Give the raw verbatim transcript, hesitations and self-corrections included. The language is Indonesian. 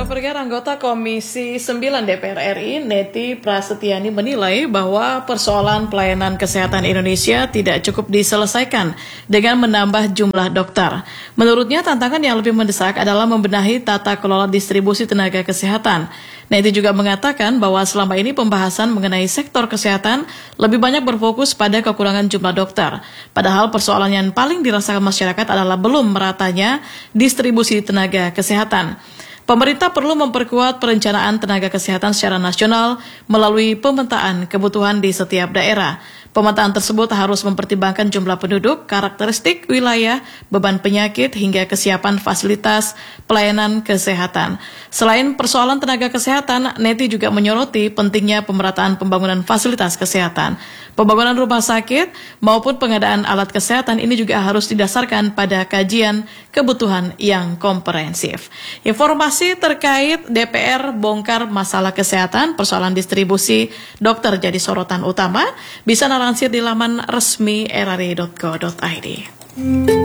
Saudara pendengar, anggota Komisi sembilan D P R R I, Neti Prasetyani menilai bahwa persoalan pelayanan kesehatan Indonesia tidak cukup diselesaikan dengan menambah jumlah dokter. Menurutnya, tantangan yang lebih mendesak adalah membenahi tata kelola distribusi tenaga kesehatan. Neti juga mengatakan bahwa selama ini pembahasan mengenai sektor kesehatan lebih banyak berfokus pada kekurangan jumlah dokter. Padahal persoalan yang paling dirasakan masyarakat adalah belum meratanya distribusi tenaga kesehatan. Pemerintah perlu memperkuat perencanaan tenaga kesehatan secara nasional melalui pemetaan kebutuhan di setiap daerah. Pemetaan tersebut harus mempertimbangkan jumlah penduduk, karakteristik wilayah, beban penyakit, hingga kesiapan fasilitas pelayanan kesehatan. Selain persoalan tenaga kesehatan, Neti juga menyoroti pentingnya pemerataan pembangunan fasilitas kesehatan. Pembangunan rumah sakit maupun pengadaan alat kesehatan ini juga harus didasarkan pada kajian kebutuhan yang komprehensif. Informasi terkait D P R bongkar masalah kesehatan, persoalan distribusi dokter jadi sorotan utama, bisa lansir di laman resmi r r i dot co dot i d.